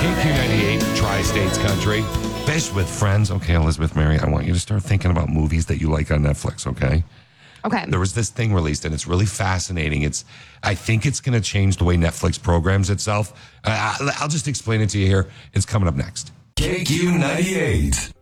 KQ98, Tri-States Country. Fish with Friends. Okay, Elizabeth Mary, I want you to start thinking about movies that you like on Netflix, okay? Okay. There was this thing released, and it's really fascinating. I think it's going to change the way Netflix programs itself. I'll just explain it to you here. It's coming up next. KQ98.